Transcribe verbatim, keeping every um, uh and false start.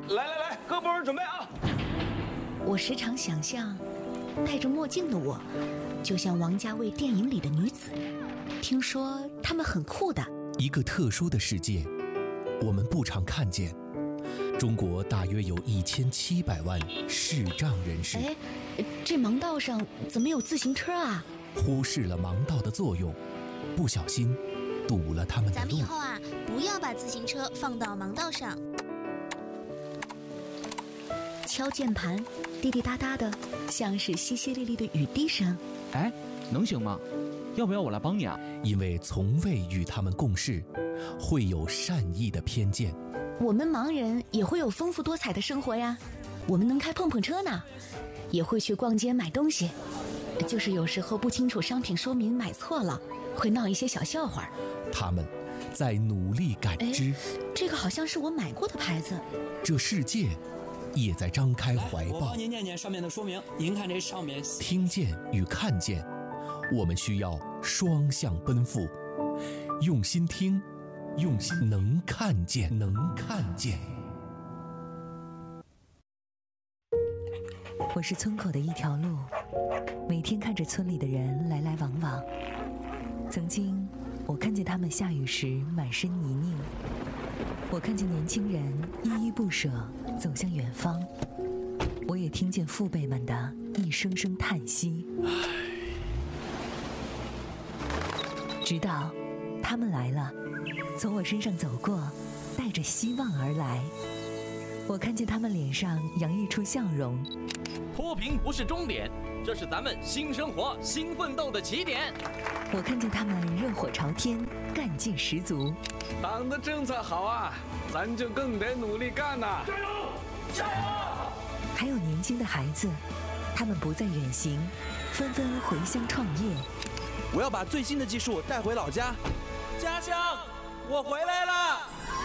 来来来，各部门准备啊！ 我时常想象，戴着墨镜的我，就像王家卫电影里的女子。听说她们很酷的。 一个特殊的世界，我们不常看见。中国大约有一千七百万视障人士。 哎，这盲道上怎么有自行车啊？ 忽视了盲道的作用，不小心堵了他们的路。 咱们以后啊，不要把自行车放到盲道上。 敲键盘，滴滴答答的，像是淅淅沥沥的雨滴声。 哎，能行吗？要不要我来帮你啊？ 因为从未与他们共事，会有善意的偏见。 我们盲人也会有丰富多彩的生活呀，我们能开碰碰车呢，也会去逛街买东西，就是有时候不清楚商品说明买错了，会闹一些小笑话。 他们在努力感知， 这个好像是我买过的牌子。 这世界也在张开怀抱。 我帮您念念上面的说明，您看这上面。 听见与看见，我们需要双向奔赴，用心听，用心能看见，能看见。 我是村口的一条路，每天看着村里的人来来往往。曾经，我看见他们下雨时满身泥泞，我看见年轻人依依不舍走向远方，我也听见父辈们的一声声叹息。直到他们来了，从我身上走过，带着希望而来。我看见他们脸上洋溢出笑容。 脱贫不是终点，这是咱们新生活、新奋斗的起点。 我看见他们热火朝天，干劲十足。 党的政策好啊，咱就更得努力干呐！加油，加油！ 还有年轻的孩子，他们不再远行，纷纷回乡创业。 我要把最新的技术带回老家。家乡，我回来了！